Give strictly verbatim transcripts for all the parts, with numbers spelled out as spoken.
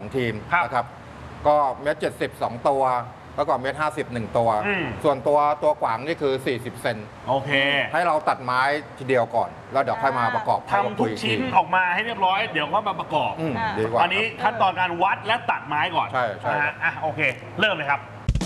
ทีมนะครับก็เมตรเจ็ดสิบสองตัวแล้วก็เมตรห้าสิบหนึ่งตัวส่วนตัวตัวขวางนี่คือสี่สิบเซนโอเคให้เราตัดไม้ทีเดียวก่อนแล้วเดี๋ยวค่อยมาประกอบทำทุกชิ้นออกมาให้เรียบร้อยเดี๋ยวก็มาประกอบดีกว่าอันนี้ขั้นตอนการวัดและตัดไม้ก่อนใช่ใช่อ่ะโอเคเริ่มเลยครับ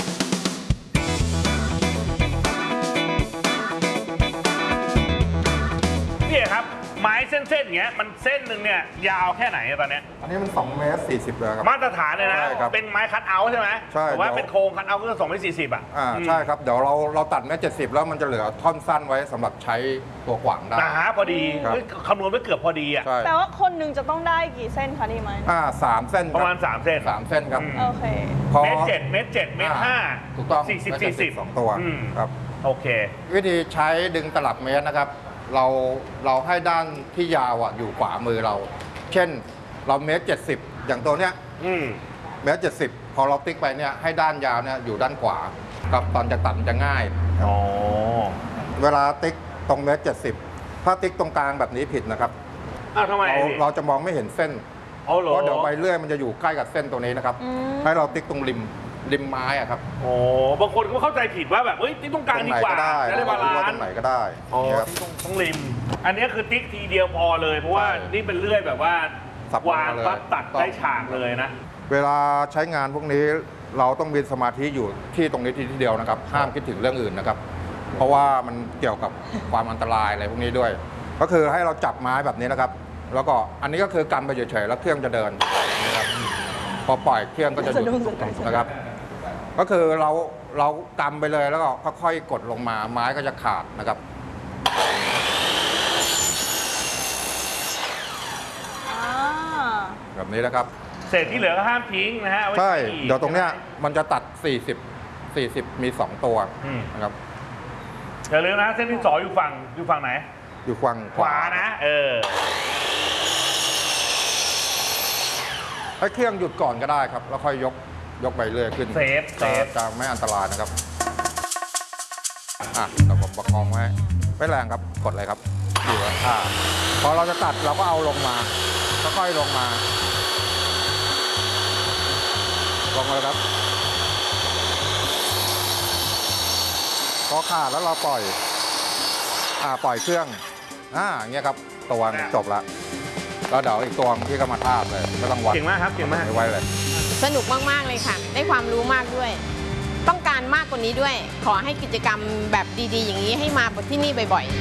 พี่ครับไม้เส้นๆอย่างเงี้ยมันเส้นหนึ่งเนี่ยยาวแค่ไหนตอนนี้อันนี้มันสองเมตรสี่สิบเลยครับมาตรฐานเลยนะเป็นไม้คัทเอาท์ใช่ไหมใช่แต่ว่าเป็นโครงคัทเอาท์ก็สองเมตรสี่สิบอ่ะอ่าใช่ครับเดี๋ยวเราเราตัดเมตรเจ็ดสิบแล้วมันจะเหลือท่อนสั้นไว้สำหรับใช้ตัวขวางได้หนาพอดีคำนวณไว้เกือบพอดีอ่ะแต่ว่าคนหนึ่งจะต้องได้กี่เส้นคะนี่ไหมอ่าสามเส้นประมาณสามเส้นสามเส้นครับโอเคเมตรเจ็ดเมตรเจ็ดเมตรห้าถูกต้องสี่สิบสี่สิบสองตัวครับโอเควิธีใช้ดึงตลับเมตรนะครับเราเราให้ด้านที่ยาวอ่ะอยู่ขวามือเราเช่นเราเมตรเจ็ดสิบอย่างตัวเนี้ยเมตรเจ็ดสิบพอเราติ๊กไปเนี่ยให้ด้านยาวเนี่ยอยู่ด้านขวาครับตอนจะตัดจะง่ายอ๋อเวลาติ๊กตรงเมตรเจ็ดสิบถ้าติ๊กตรงกลางแบบนี้ผิดนะครับอ้าวทำไมเราเราจะมองไม่เห็นเส้นเพราะเดี๋ยวใบเลื่อยมันจะอยู่ใกล้กับเส้นตัวนี้นะครับให้เราติ๊กตรงริมริมไม้อะครับโอ้บางคนก็เข้าใจผิดว่าแบบเฮ้ยติ๊กตรงกลางดีกว่าจะได้บาลานซ์ตรงไหนก็ได้อ๋อตรงริมอันนี้คือติ๊กทีเดียวพอเลยเพราะว่านี่เป็นเลื่อยแบบว่าวางปั๊บตัดได้ฉากเลยนะเวลาใช้งานพวกนี้เราต้องมีสมาธิอยู่ที่ตรงนี้ทีเดียวนะครับห้ามคิดถึงเรื่องอื่นนะครับเพราะว่ามันเกี่ยวกับความอันตรายอะไรพวกนี้ด้วยก็คือให้เราจับไม้แบบนี้นะครับแล้วก็อันนี้ก็คือกำไปเฉยๆแล้วเครื่องจะเดินนะครับพอปล่อยเครื่องก็จะหยุดนะครับก็คือเราเรากำไปเลยแล้วก็ค่อยๆกดลงมาไม้ก็จะขาดนะครับแบบนี้นะครับเศษที่เหลือก็ห้ามทิ้งนะฮะใช่เดี๋ยวตรงเนี้ยมันจะตัดสี่สิบ สี่สิบมีสองตัวนะครับอย่าลืมนะเส้นที่สองอยู่ฝั่งอยู่ฝั่งไหนอยู่ฝั่งขวานะเออให้เครื่องหยุดก่อนก็ได้ครับแล้วค่อยยกยกไปเรื่อยขึ้นเซฟเซฟจะไม่อันตรายนะครับอ่ะเราผมประคองไว้ไม่แรงครับกดเลยครับอยู่อ่าพอเราจะตัดเราก็เอาลงมาค่อยๆลงมาลงมาเลยครับพอขาดแล้วเราปล่อยอ่าปล่อยเครื่องอ่าอย่างเงี้ยครับตัวจบละแล้วเดี๋ยวอีกตัวที่ก็มาทาบเลยไม่ต้องวัดเก่งมากครับเก่งมากไว้เลยสนุกมากๆเลยค่ะได้ความรู้มากด้วยต้องการมากกว่านี้ด้วยขอให้กิจกรรมแบบดีๆอย่างนี้ให้มาที่นี่บ่อย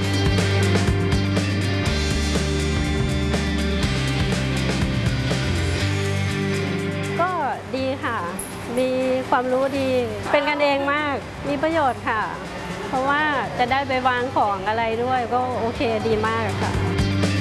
ๆก็ดีค่ะมีความรู้ดีเป็นกันเองมากมีประโยชน์ค่ะเพราะว่าจะได้ไปวางของอะไรด้วยก็โอเคดีมากค่ะ